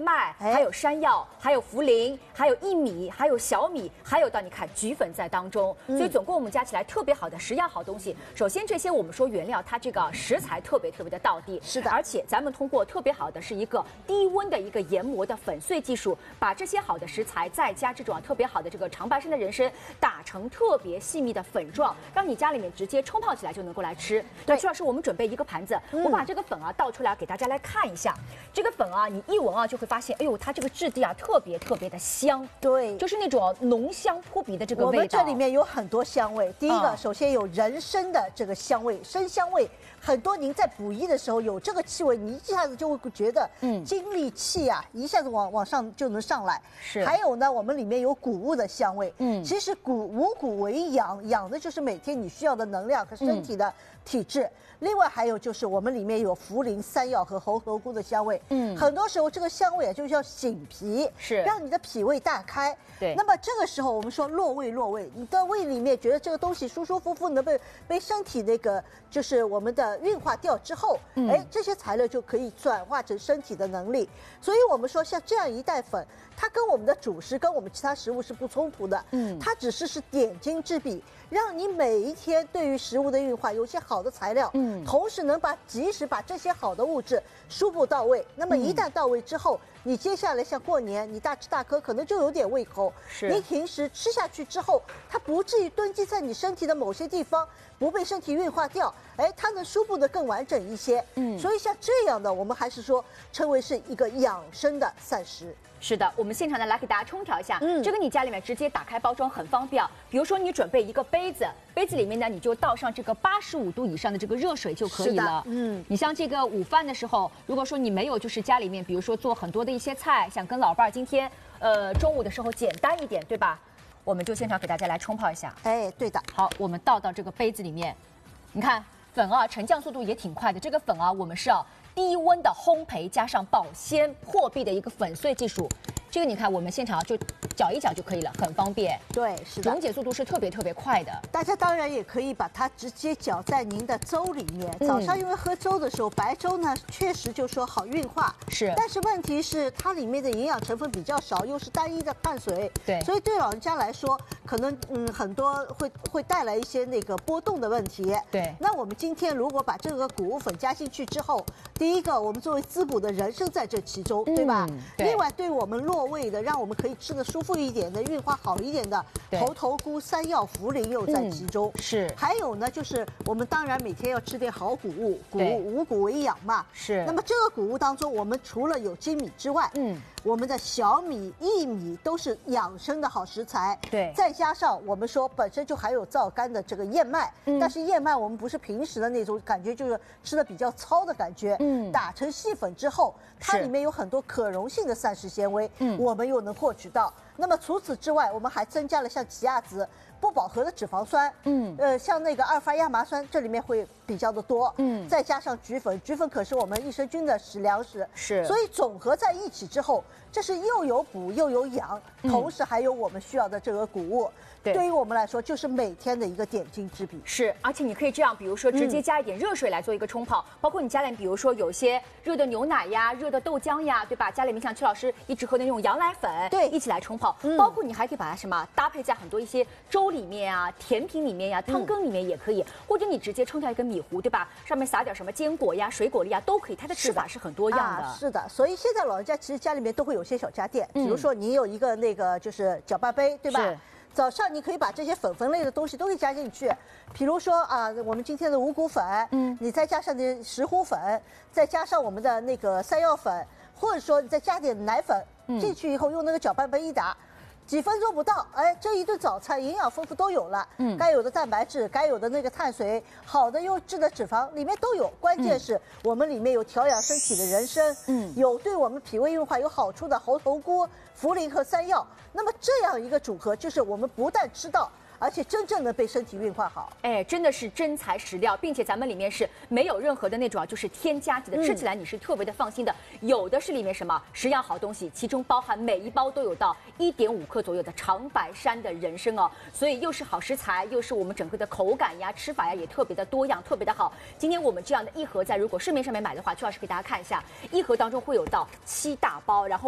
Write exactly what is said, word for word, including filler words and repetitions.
麦， 哎还有山药，还有茯苓，还有薏米，还有小米，还有到你看菊粉在当中，所以总共我们加起来特别好的十样好东西。首先这些我们说原料，它这个食材特别特别的道地， 是的， 而且咱们通过特别好的是一个低温的一个研磨的粉碎技术，把这些好的食材再加这种啊特别好的这个长白山的人参打成特别细密的粉状，让你家里面直接冲泡起来就能够来吃。对，朱老师，我们准备一个盘子， 嗯、 我把这个粉啊倒出来给大家来看一下。这个粉啊，你一闻啊就会发现，哎呦，它这个质地啊特别特别的香， 对， 就是那种浓香扑鼻的这个味道。 我们这里面有很多香味，第一个， 嗯、 首先有人参的这个香味，生香味。很多您在补益的时候有这个气味，你一下子就会觉得，嗯，精力气啊，一下子往往上就能上来。 是。 还有呢，我们里面有谷物的香味， 嗯， 其实谷五谷为养，养的就是每天你需要的能量和身体的体质。嗯，另外还有就是我们里面有茯苓、山药和猴头菇的香味，嗯，很多时候这个香味啊就是要醒脾， 是让你的脾胃大开。 对， 那么这个时候我们说落胃，落胃，你的胃里面觉得这个东西舒舒服服，能被被身体那个就是我们的运化掉之后，嗯，哎，这些材料就可以转化成身体的能力。所以我们说像这样一袋粉，它跟我们的主食跟我们其他食物是不冲突的，嗯，它只是是点睛之笔，让你每一天对于食物的运化有些好的材料，嗯，同时能把及时把这些好的物质输布到位。那么一旦到位之后，你接下来像过年，你大吃大喝，可能就有点胃口。 是， 你平时吃下去之后，它不至于囤积在你身体的某些地方，不被身体运化掉，哎，它能输布的更完整一些。嗯，所以像这样的，我们还是说称为是一个养生的膳食。 是的，我们现场呢来给大家冲调一下，嗯，这个你家里面直接打开包装很方便。比如说你准备一个杯子，杯子里面呢你就倒上这个八十五度以上的这个热水就可以了。嗯，你像这个午饭的时候，如果说你没有就是家里面比如说做很多的一些菜，想跟老伴儿今天呃中午的时候简单一点，对吧？我们就现场给大家来冲泡一下。 哎，对的。 好，我们倒到这个杯子里面，你看粉啊沉降速度也挺快的，这个粉啊我们是要低温的烘焙加上保鲜破壁的一个粉碎技术，这个你看我们现场就搅一搅就可以了，很方便。 对，是的， 溶解速度是特别特别快的。 大家当然也可以把它直接搅在您的粥里面。嗯、早上因为喝粥的时候，白粥呢确实就说好运化， 是。 但是问题是它里面的营养成分比较少，又是单一的碳水， 对， 所以对老人家来说，可能嗯很多会会带来一些那个波动的问题。 对。 那我们今天如果把这个谷物粉加进去之后，第一个我们作为滋补的人参在这其中，嗯、对吧？对。另外对我们落胃的，让我们可以吃的舒服一点的、运化好一点的猴头菇、山药、茯苓又在其中。 嗯、是。 还有呢，就是我们当然每天要吃点好谷物，谷物五谷为养嘛。 是。 那么这个谷物当中，我们除了有精米之外，嗯，我们的小米、薏米都是养生的好食材。 对。 再加上我们说本身就含有皂苷的这个燕麦，嗯、但是燕麦我们不是平时的那种感觉，就是吃的比较糙的感觉。嗯。打成细粉之后，它里面有很多可溶性的膳食纤维，嗯，我们又能获取到。那么除此之外，我们还增加了像奇亚籽、不饱和的脂肪酸，嗯，呃，像那个阿尔法亚麻酸，这里面会比较的多，嗯，再加上菊粉，菊粉可是我们益生菌的食粮食， 是， 所以总合在一起之后，这是又有补又有养，同时还有我们需要的这个谷物。对，对于我们来说，就是每天的一个点睛之笔。 是，而且你可以这样，比如说直接加一点热水来做一个冲泡，嗯、包括你家里比如说有些热的牛奶呀、热的豆浆呀，对吧？家里面像曲老师一直喝的那种羊奶粉， 对， 一起来冲泡。嗯、包括你还可以把它什么搭配在很多一些粥里面啊、甜品里面呀、汤羹里面也可以，嗯、或者你直接冲掉一个米糊，对吧？上面撒点什么坚果呀、水果粒呀都可以，它的吃法是很多样的。 啊、是的，所以现在老人家其实家里面都会有些小家电，比如说你有一个那个就是搅拌杯，对吧？是。早上你可以把这些粉粉类的东西都可以加进去，比如说啊，我们今天的五谷粉，嗯，你再加上点石斛粉，再加上我们的那个山药粉，或者说你再加点奶粉进去以后，用那个搅拌杯一打，几分钟不到，哎，这一顿早餐营养丰富都有了，嗯，该有的蛋白质，该有的那个碳水，好的优质的脂肪里面都有。关键是我们里面有调养身体的人参，嗯，有对我们脾胃运化有好处的猴头菇、茯苓和山药。那么这样一个组合，就是我们不但吃到，而且真正的被身体运化好。 哎，真的是真材实料，并且咱们里面是没有任何的那种啊，就是添加剂的，吃起来你是特别的放心的。有的是里面什么十样好东西，其中包含每一包都有到一点五克左右的长白山的人参哦，所以又是好食材，又是我们整个的口感呀、吃法呀也特别的多样，特别的好。今天我们这样的一盒在如果市面上面买的话，曲老师给大家看一下，一盒当中会有到七大包，然后。